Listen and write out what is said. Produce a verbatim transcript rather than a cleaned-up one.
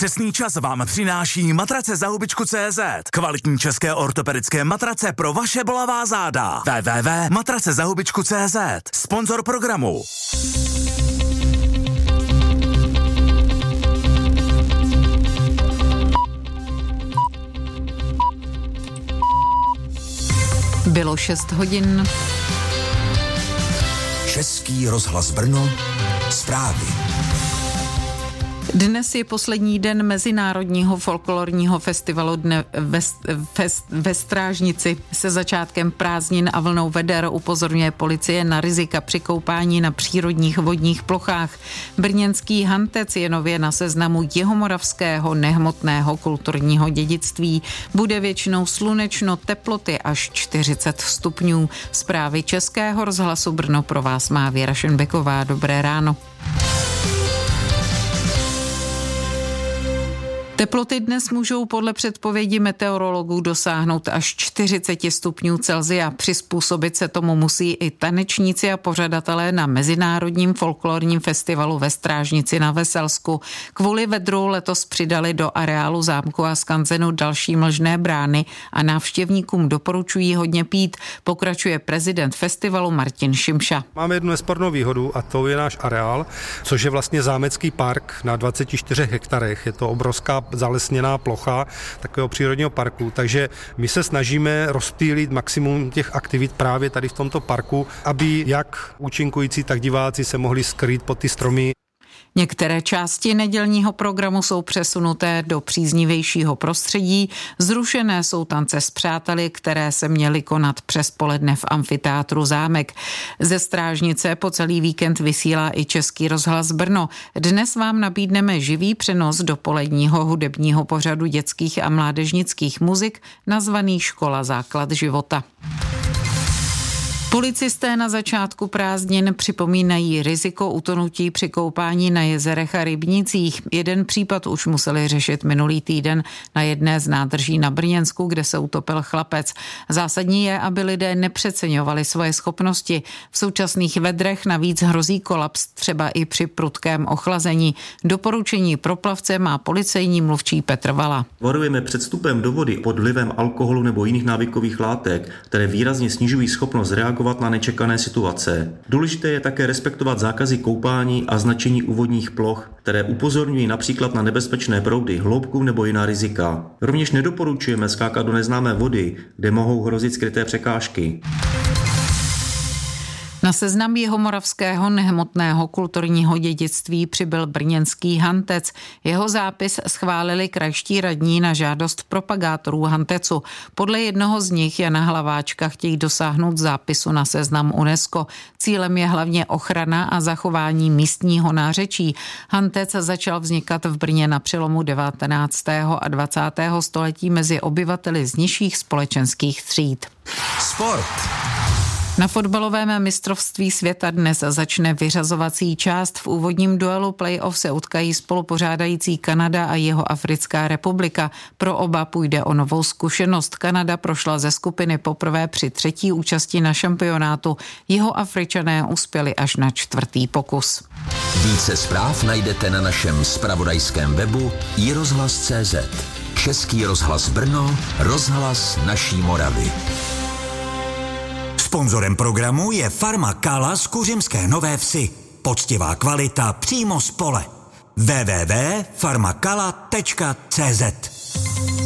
Přesný čas vám přináší matrace za hubičku tečka cé zet. Kvalitní české ortopedické matrace pro vaše bolavá záda. w w w tečka matrace za hubičku tečka cé zet. Sponzor programu. Bylo šest hodin. Český rozhlas Brno, zprávy. Dnes je poslední den Mezinárodního folklorního festivalu Dne ve, fest, ve Strážnici. Se začátkem prázdnin a vlnou veder upozorňuje policie na rizika při koupání na přírodních vodních plochách. Brněnský Hantec je nově na seznamu jihomoravského nehmotného kulturního dědictví. Bude většinou slunečno, teploty až čtyřicet stupňů. Zprávy Českého rozhlasu Brno pro vás má Věra Šenbeková. Dobré ráno. Teploty dnes můžou podle předpovědi meteorologů dosáhnout až čtyřicet stupňů Celsia. Přizpůsobit se tomu musí i tanečníci a pořadatelé na Mezinárodním folklorním festivalu ve Strážnici na Veselsku. Kvůli vedru letos přidali do areálu zámku a skanzenu další mlžné brány a návštěvníkům doporučují hodně pít, pokračuje prezident festivalu Martin Šimša. Máme jednu nespornou výhodu a to je náš areál, což je vlastně zámecký park na dvaceti čtyřech hektarech. Je to obrovská zalesněná plocha takového přírodního parku, takže my se snažíme rozptýlit maximum těch aktivit právě tady v tomto parku, aby jak účinkující, tak diváci se mohli skrýt pod ty stromy. Některé části nedělního programu jsou přesunuté do příznivějšího prostředí. Zrušené jsou tance s přáteli, které se měly konat přes poledne v amfiteátru Zámek. Ze Strážnice po celý víkend vysílá i Český rozhlas Brno. Dnes vám nabídneme živý přenos dopoledního hudebního pořadu dětských a mládežnických muzik nazvaný Škola základ života. Policisté na začátku prázdnin připomínají riziko utonutí při koupání na jezerech a rybnících. Jeden případ už museli řešit minulý týden na jedné z nádrží na Brněnsku, kde se utopil chlapec. Zásadní je, aby lidé nepřeceňovali svoje schopnosti. V současných vedrech navíc hrozí kolaps třeba i při prudkém ochlazení. Doporučení pro plavce má policejní mluvčí Petr Vala. Varujeme před vstupem do vody pod vlivem alkoholu nebo jiných návykových látek, které výrazně snižují schopnost reagovat na nečekané situace. Důležité je také respektovat zákazy koupání a značení úvodních ploch, které upozorňují například na nebezpečné proudy, hloubku nebo jiná rizika. Rovněž nedoporučujeme skákat do neznámé vody, kde mohou hrozit skryté překážky. Na seznam jihomoravského nehmotného kulturního dědictví přibyl brněnský Hantec. Jeho zápis schválili krajští radní na žádost propagátorů Hantecu. Podle jednoho z nich, Jana Hlaváčka, chtějí dosáhnout zápisu na seznam UNESCO. Cílem je hlavně ochrana a zachování místního nářečí. Hantec začal vznikat v Brně na přelomu devatenáctého a dvacátého století mezi obyvateli z nižších společenských tříd. Sport. Na fotbalovém mistrovství světa dnes začne vyřazovací část. V úvodním duelu play-off se utkají spolupořádající Kanada a Jihoafrická republika. Pro oba půjde o novou zkušenost. Kanada prošla ze skupiny poprvé při třetí účasti na šampionátu. Jihoafričané uspěli až na čtvrtý pokus. Více zpráv najdete na našem zpravodajském webu i rozhlas tečka cé zet. Český rozhlas Brno, rozhlas naší Moravy. Sponzorem programu je Farma Kala z Kuřimské Nové Vsi. Poctivá kvalita přímo z pole. w w w tečka farmakala tečka cé zet